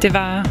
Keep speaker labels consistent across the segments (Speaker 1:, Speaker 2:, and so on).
Speaker 1: Det var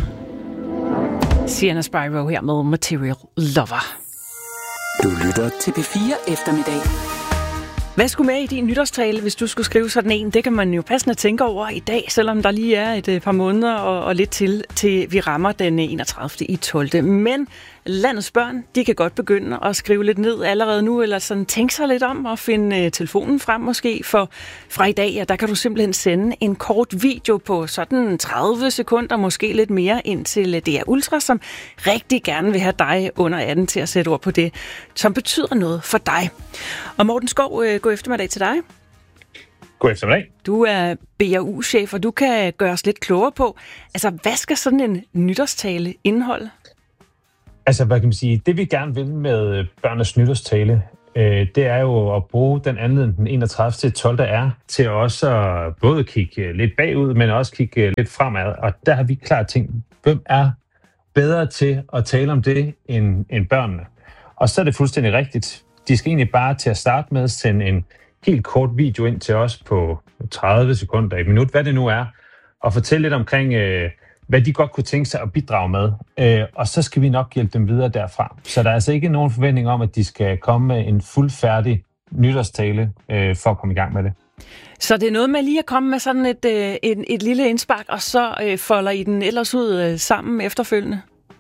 Speaker 1: Sienna Spyro her med Material Lover.
Speaker 2: Du lytter til P4 Eftermiddag.
Speaker 1: Hvad skulle med i din nytårstale, hvis du skulle skrive sådan en? Det kan man jo passende tænke over i dag, selvom der lige er et par måneder og lidt til vi rammer den 31. i 12. Men landets børn, de kan godt begynde at skrive lidt ned allerede nu, eller sådan tænke sig lidt om og finde telefonen frem måske. For fra i dag, ja, der kan du simpelthen sende en kort video på sådan 30 sekunder, måske lidt mere, ind til DR Ultra, som rigtig gerne vil have dig under 18 til at sætte ord på det, som betyder noget for dig. Og Morten Skov, god eftermiddag til dig.
Speaker 3: God eftermiddag.
Speaker 1: Du er BAU-chef, og du kan gøre os lidt klogere på, altså hvad skal sådan en nytårstale indeholde?
Speaker 3: Altså, hvad kan man sige? Det vi gerne vil med børnenes nytårstale, det er jo at bruge den anledning, den 31. til 12. er, til også både kigge lidt bagud, men også kigge lidt fremad. Og der har vi klart tænkt, hvem er bedre til at tale om det end børnene? Og så er det fuldstændig rigtigt. De skal egentlig bare til at starte med sende en helt kort video ind til os på 30 sekunder, et minut, hvad det nu er, og fortælle lidt omkring, hvad de godt kunne tænke sig at bidrage med. Og så skal vi nok hjælpe dem videre derfra. Så der er altså ikke nogen forventning om, at de skal komme med en fuldfærdig nytårstale for at komme i gang med det. Så det er noget med lige at komme med sådan et lille indspark, og så folder I den ellers ud sammen efterfølgende?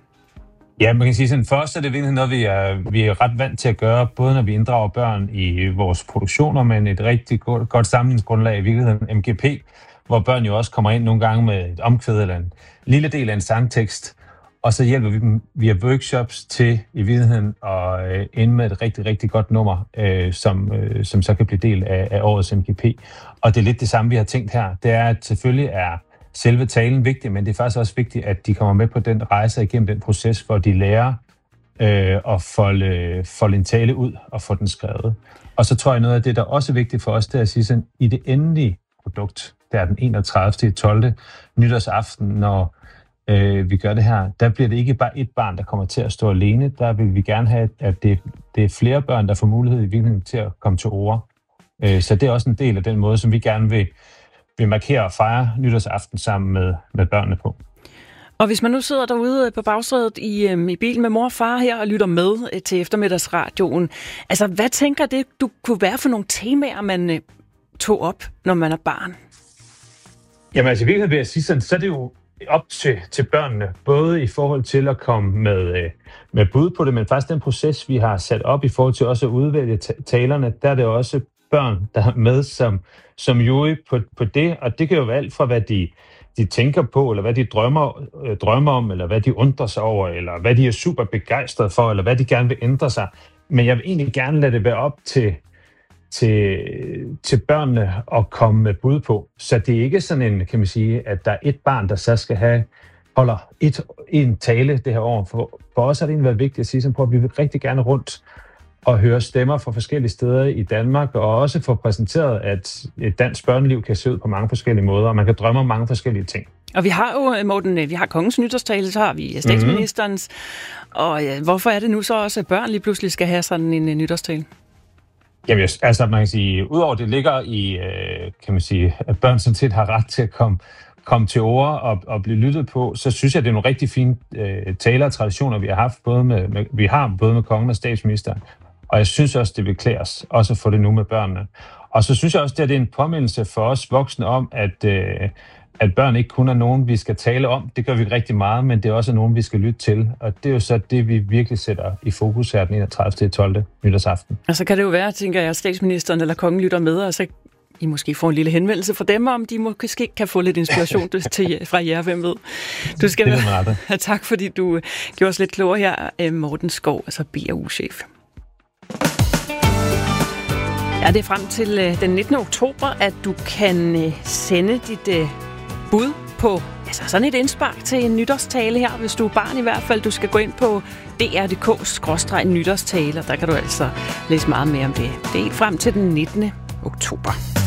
Speaker 3: Ja, man kan sige sådan, først er det virkelig noget, vi er ret vant til at gøre, både når vi inddrager børn i vores produktioner, men et rigtig godt sammenligningsgrundlag i virkeligheden MGP, hvor børn jo også kommer ind nogle gange med et omkvæd eller en lille del af en sangtekst, og så hjælper vi dem via workshops til i virkeligheden at ende med et rigtig, rigtig godt nummer, som så kan blive del af årets MGP. Og det er lidt det samme, vi har tænkt her. Det er, at selvfølgelig er selve talen vigtig, men det er faktisk også vigtigt, at de kommer med på den rejse igennem den proces, hvor de lærer at folde en tale ud og få den skrevet. Og så tror jeg, noget af det, der også er vigtigt for os, det er at sige sådan, i det endelige produkt, der er den 31. 12. nytårsaften, når vi gør det her, der bliver det ikke bare et barn, der kommer til at stå alene. Der vil vi gerne have, at det er flere børn, der får mulighed i virkeligheden til at komme til ord. Så det er også en del af den måde, som vi gerne vil markere og fejre nytårsaften sammen med børnene på. Og hvis man nu sidder derude på bagstrædet i bilen med mor og far her og lytter med til eftermiddagsradioen, altså hvad tænker det, du kunne være for nogle temaer, man tog op, når man er barn? Jamen altså i virkeligheden vil jeg sige sådan, så er det jo op til børnene, både i forhold til at komme med bud på det, men faktisk den proces, vi har sat op i forhold til også at udvælge talerne, der er det også børn, der er med som jury på det, og det kan jo være alt fra, hvad de tænker på, eller hvad de drømmer om, eller hvad de undrer sig over, eller hvad de er super begejstrede for, eller hvad de gerne vil ændre sig. Men jeg vil egentlig gerne lade det være op til børnene at komme med bud på. Så det er ikke sådan en, kan man sige, at der er et barn, der så holder en tale det her år. For os har det egentlig været vigtigt at sige sådan på, at vi vil rigtig gerne rundt og høre stemmer fra forskellige steder i Danmark, og også få præsenteret, at et dansk børneliv kan se ud på mange forskellige måder, og man kan drømme om mange forskellige ting. Og vi har jo, Morten, vi har kongens nytårstale, så har vi statsministerens, og hvorfor er det nu så også, at børn lige pludselig skal have sådan en nytårstale? Jamen, altså man kan sige, udover det ligger i, kan man sige, at børn sådan set har ret til at komme til ord og blive lyttet på, så synes jeg, det er nogle rigtig fine taler og traditioner, vi har haft både med kongen og statsministeren. Og jeg synes også, det vil klæde os også at få det nu med børnene. Og så synes jeg også, det er en påmindelse for os voksne om, at børn ikke kun er nogen, vi skal tale om. Det gør vi rigtig meget, men det er også nogen, vi skal lytte til. Og det er jo så det, vi virkelig sætter i fokus her den 31. 12. nytårsaften. Og så kan det jo være, tænker jeg, at statsministeren eller kongen lytter med, og så I måske får en lille henvendelse fra dem, om de måske kan få lidt inspiration fra jer, hvem ved. Du skal have tak, fordi du gjorde os lidt klogere her, Morten Skov, altså BAU-chef. Ja, det er frem til den 19. oktober, at du kan sende dit bud på sådan et indspark til en nytårstale her, hvis du er barn i hvert fald. Du skal gå ind på dr.dk/nytårstale, og der kan du altså læse meget mere om det. Det er frem til den 19. oktober.